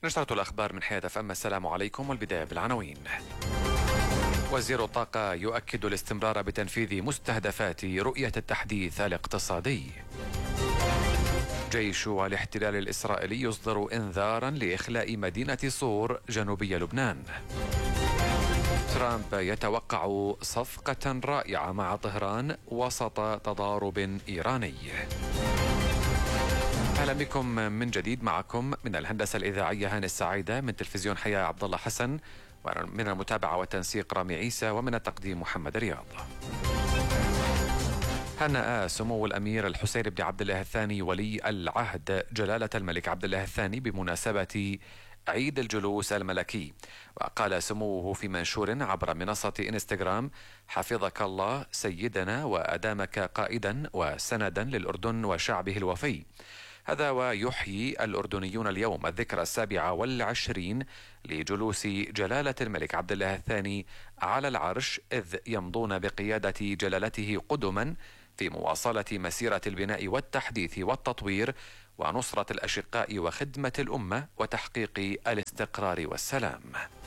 نشرة الأخبار من حياة فم. السلام عليكم، والبداية بالعناوين. وزير الطاقة يؤكد الاستمرار بتنفيذ مستهدفات رؤية التحديث الاقتصادي. جيش الاحتلال الإسرائيلي يصدر إنذارا لإخلاء مدينة صور جنوبي لبنان. ترامب يتوقع صفقة رائعة مع طهران وسط تضارب إيراني. أهلا بكم من جديد. معكم من الهندسة الإذاعية هاني السعيدة، من تلفزيون حياة عبد الله حسن، ومن المتابعة والتنسيق رامي عيسى، ومن التقديم محمد رياض. هنأ سمو الأمير الحسين بن عبد الله الثاني ولي العهد جلالة الملك عبد الله الثاني بمناسبة عيد الجلوس الملكي. وقال سموه في منشور عبر منصة إنستغرام: حفظك الله سيدنا وأدامك قائدا وسندا للأردن وشعبه الوفي. هذا ويحيي الأردنيون اليوم الذكرى 27 لجلوس جلالة الملك عبد الله الثاني على العرش، إذ يمضون بقيادة جلالته قدما في مواصلة مسيرة البناء والتحديث والتطوير ونصرة الأشقاء وخدمة الأمة وتحقيق الاستقرار والسلام.